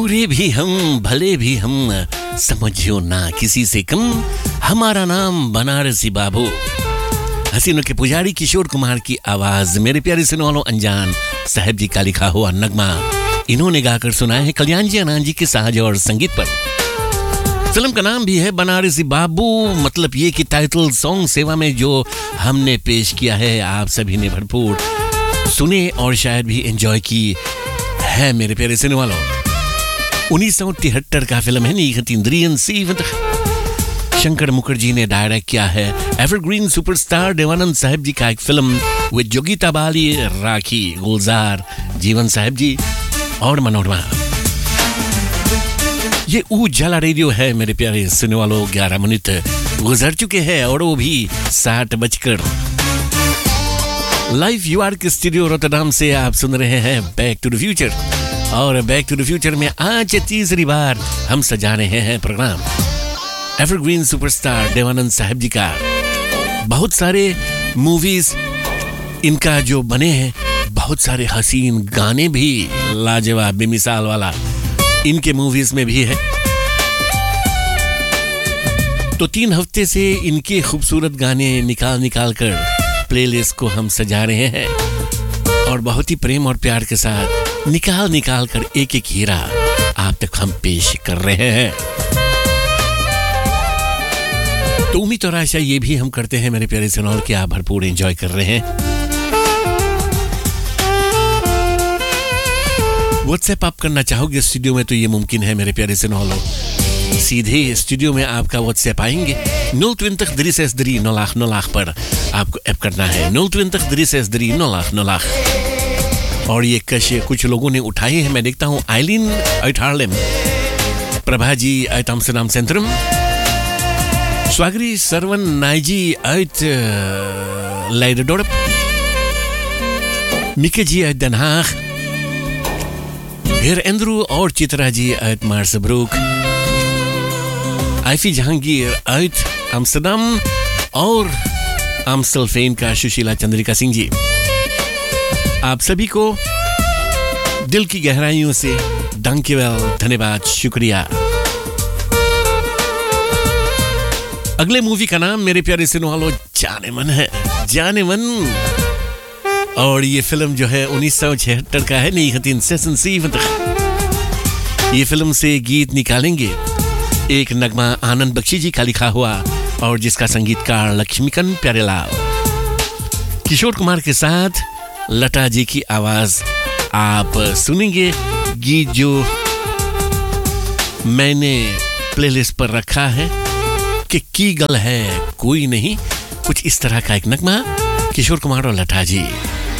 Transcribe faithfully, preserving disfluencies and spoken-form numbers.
बुरे भी हम भले भी हम, समझियो ना किसी से कम, हमारा नाम बनारसी बाबू। हसीनों के पुजारी किशोर कुमार की आवाज, मेरे प्यारे सुनने वालों, अनजान साहब जी का लिखा हुआ नगमा इन्होंने गाकर सुनाया है कल्याण जी आनंद जी के साज और संगीत पर। फिल्म का नाम भी है बनारसी बाबू, मतलब ये कि टाइटल सॉन्ग सेवा में जो हमने पेश किया है आप सभी ने भरपूर सुने और शायद भी एंजॉय की है मेरे प्यारे सुनने वालों। उन्नीस सौ तिहत्तर का फिल्म है नीखतींद्रियन सीवत, शंकर मुखर्जी ने डायरेक्ट किया है। एवरग्रीन सुपरस्टार देवानंद साहब जी का एक फिल्म विद जोगीता बाली, राखी, गुलजार, जीवन साहब जी और मनोरमा। ये उजाला रेडियो है मेरे प्यारे सुनने वालों, ग्यारह मिनट गुजर चुके हैं और वो भी साठ बजकर। लाइव यूआर के स्टूडियो रोटरडाम से आप सुन रहे हैं बैक टू द फ्यूचर, और बैक टू द फ्यूचर में आज तीसरी बार हम सजा रहे हैं प्रोग्राम एवरग्रीन सुपरस्टार देवानंद साहब जी का। बहुत सारे मूवीज इनका जो बने हैं, बहुत सारे हसीन गाने भी लाजवाब बेमिसाल वाला इनके मूवीज में भी है। तो तीन हफ्ते से इनके खूबसूरत गाने निकाल निकाल कर प्लेलिस्ट को हम सजा रहे हैं और बहुत ही प्रेम और प्यार के साथ निकाल निकाल कर एक एक हीरा आप तक हम पेश कर रहे हैं। तो उम्मीद और आशा ये भी हम करते हैं मेरे प्यारे सुनौल कि आप भरपूर एंजॉय कर रहे हैं। व्हाट्सएप आप करना चाहोगे स्टूडियो में तो ये मुमकिन है मेरे प्यारे सुनौल, सीधे स्टूडियो में आपका व्हाट्सएप आएंगे नौ ट्वेंटी दरी से दरी नौ लाख नौ लाख पर आपको ऐप करना है नौ ट्वेंटी दरी से दरी नौ लाख नौ लाख। और ये कश कुछ लोगों ने उठाए हैं, मैं देखता हूँ आइलिन uit Haarlem, Prabha ji uit Amsterdam Centrum, स्वागरी Sarwan नाइजी uit uh, Leiderdorp, मिके जी uit Den Haag, हेर एंड्रू और Chitra ji uit Maarsebroek, आइफी Jahangir uit Amsterdam और आमस्टलफेन का सुशीला चंद्रिका सिंह जी। आप सभी को दिल की गहराइयों से दांकेवेल धन्यवाद, शुक्रिया। अगले मूवी का नाम मेरे प्यारे सुनने वालों जाने मन है, जाने मन। और ये फिल्म जो है उन्नीस सौ छिहत्तर का है, नीखतीन सेसन सीवत। ये फिल्म से गीत निकालेंगे एक नगमा आनंद बख्शी जी का लिखा हुआ और जिसका संगीतकार लक्ष्मीकांत प्यारेलाल, किशोर कुमार के साथ लता जी की आवाज आप सुनेंगे। गीत जो मैंने प्लेलिस्ट पर रखा है कि की गल है कोई नहीं, कुछ इस तरह का एक नगमा, किशोर कुमार और लता जी।